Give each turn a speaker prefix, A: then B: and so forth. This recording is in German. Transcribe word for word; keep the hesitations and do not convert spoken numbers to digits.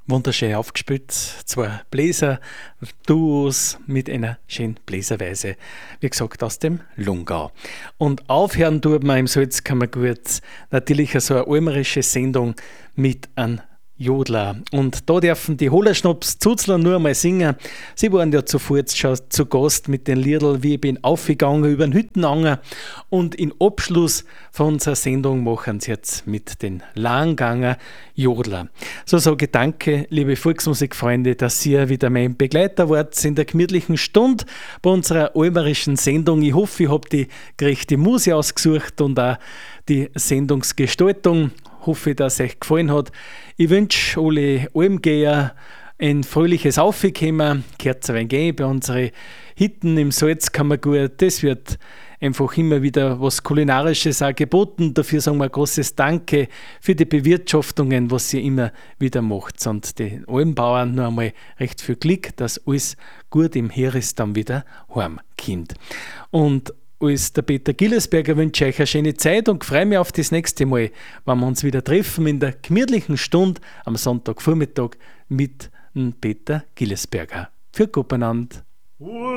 A: wunderschön aufgespielt. Zwei Bläser-Duos mit einer schönen Bläserweise, wie gesagt, aus dem Lungau. Und aufhören tut man im Salzkammergut natürlich so eine almerische Sendung mit einem Jodler. Und da dürfen die Holerschnaps-Zuzler nur einmal singen. Sie waren ja zuvor schon zu Gast mit den Liedl wie ich bin aufgegangen über den Hüttenanger. Und im Abschluss von unserer Sendung machen sie jetzt mit den Langganger Jodler. So sage ich danke, liebe Volksmusikfreunde, dass ihr wieder mein Begleiter wart in der gemütlichen Stunde bei unserer almerischen Sendung. Ich hoffe, ich habe die gerechte Musik ausgesucht und auch die Sendungsgestaltung. Hoffe, dass es euch gefallen hat. Ich wünsche alle Almgeher ein fröhliches Aufkommen. Kehrt ein wenig bei unseren Hitten im Salzkammergut. Das wird einfach immer wieder was Kulinarisches auch geboten. Dafür sagen wir ein großes Danke für die Bewirtschaftungen, was ihr immer wieder macht. Und den Almbauern noch einmal recht viel Glück, dass alles gut im Heeres dann wieder heimkommt. Und als der Peter Gillesberger wünsche ich euch eine schöne Zeit und freue mich auf das nächste Mal, wenn wir uns wieder treffen in der gemütlichen Stunde am Sonntagvormittag mit dem Peter Gillesberger. Für Goppenand.